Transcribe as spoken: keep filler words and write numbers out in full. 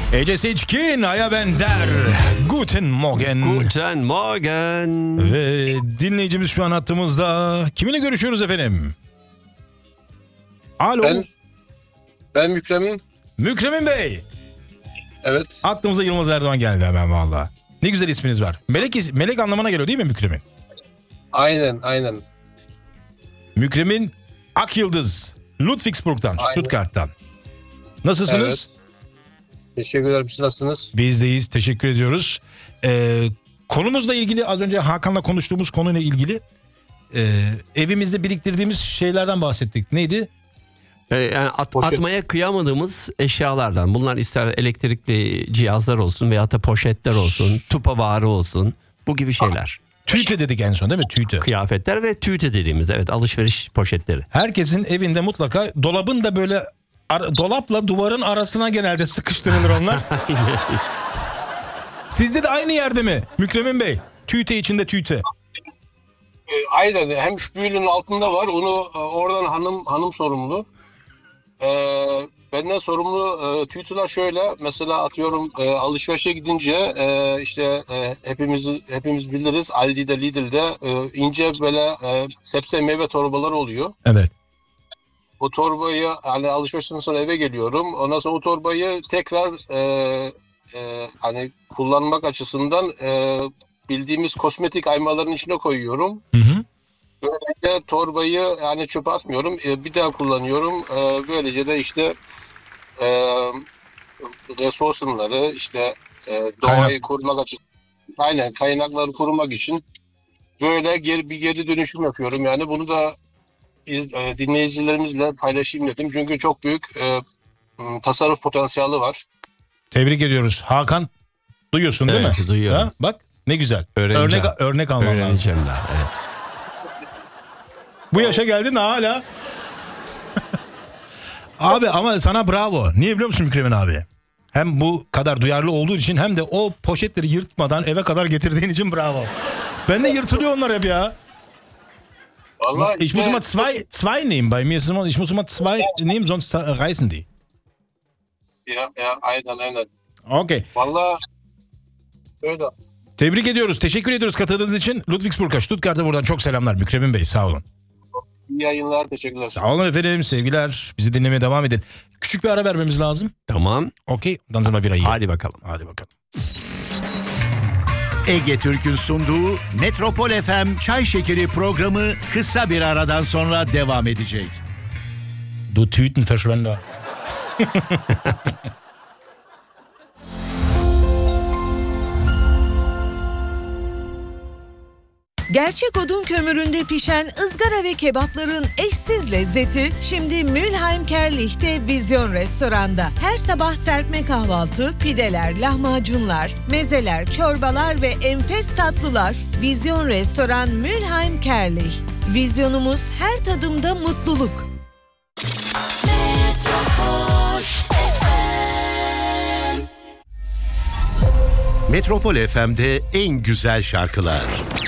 Ece Seçkin, Ay'a benzer. Guten Morgen. Guten Morgen. Ve dinleyicimiz şu an hattımızda. Kiminle görüşüyoruz efendim? Alo. Ben, ben Mükremin. Mükremin Bey. Evet. Aklımıza Yılmaz Erdoğan geldi hemen valla. Ne güzel isminiz var. Melek, is- melek anlamına geliyor değil mi Mükremin? Aynen, aynen. Mükremin Akyıldız. Ludwigsburg'dan, Aynen. Stuttgart'tan. Nasılsınız? Evet. Teşekkür ederim. Siz nasılsınız? Biz deyiz. Teşekkür ediyoruz. Ee, konumuzla ilgili az önce Hakan'la konuştuğumuz konuyla ilgili e, evimizde biriktirdiğimiz şeylerden bahsettik. Neydi? Ee, yani at- Poşet. atmaya kıyamadığımız eşyalardan. Bunlar ister elektrikli cihazlar olsun veyahut da poşetler olsun, tupavarı olsun. Bu gibi şeyler. Tüyte dedik en son değil mi? Tüyte. Kıyafetler ve tüyte dediğimiz evet alışveriş poşetleri. Herkesin evinde mutlaka dolabın da böyle ara- dolapla duvarın arasına genelde sıkıştırılır onlar. Sizde de aynı yerde mi Mükremin Bey? Tüyte içinde tüyte. Ee, aynen. Hem şpülün altında var. Onu e, oradan hanım hanım sorumlu. Ee, benden sorumlu e, tüytüler şöyle. Mesela atıyorum e, alışverişe gidince e, işte e, hepimiz hepimiz biliriz. Aldi'de, Lidl'de e, ince böyle e, sebze meyve torbaları oluyor. Evet. O torbayı hani alışverişten sonra eve geliyorum. Ondan sonra o torbayı tekrar e, e, hani kullanmak açısından e, bildiğimiz kosmetik aymaların içine koyuyorum. Hı hı. Böylece torbayı yani çöpe atmıyorum. E, bir daha kullanıyorum. E, böylece de işte e, resource'ları işte e, doğayı Kaynak. korumak açısından aynen kaynakları korumak için böyle geri, bir geri dönüşüm yapıyorum. Yani bunu da biz, e, dinleyicilerimizle paylaşayım dedim. Çünkü çok büyük e, m, tasarruf potansiyeli var. Tebrik ediyoruz. Hakan duyuyorsun değil Evet, mi? duyuyorum. Ha? Bak ne güzel. Öğreneceğim. Örnek, örnek alman lazım. Öğreneceğim daha. Evet. Bu yaşa geldin de hala. Abi ama sana bravo. Niye biliyor musun Mükremin abi? Hem bu kadar duyarlı olduğu için hem de o poşetleri yırtmadan eve kadar getirdiğin için bravo. Ben de yırtılıyor onlar hep ya. Vallahi Ich muss immer zwei, zwei nehmen. Bei mir ist immer, ich muss immer zwei nehmen, sonst reißen die. Ya, ya, aynen aynen. Okay. Vallahi öyle. Tebrik ediyoruz. Teşekkür ediyoruz katıldığınız için. Ludwigsburg'a, Stuttgart'a buradan çok selamlar. Mükremin Bey sağ olun. İyi yayınlar. Teşekkürler. Sağ olun efendim. Sevgiler. Bizi dinlemeye devam edin. Küçük bir ara vermemiz lazım. Tamam. Okey. Dan sind wir wieder hier. Hadi bakalım. Hadi bakalım. Ege Türk'ün sunduğu Metropol F M Çay Şekeri programı kısa bir aradan sonra devam edecek. Du Tütenverschwender. Gerçek odun kömüründe pişen ızgara ve kebapların eşsiz lezzeti şimdi Mülheim Kerlich'te Vizyon Restoran'da. Her sabah serpme kahvaltı, pideler, lahmacunlar, mezeler, çorbalar ve enfes tatlılar. Vizyon Restoran Mülheim Kerlich. Vizyonumuz her tadımda mutluluk. Metropol F M'de en güzel şarkılar.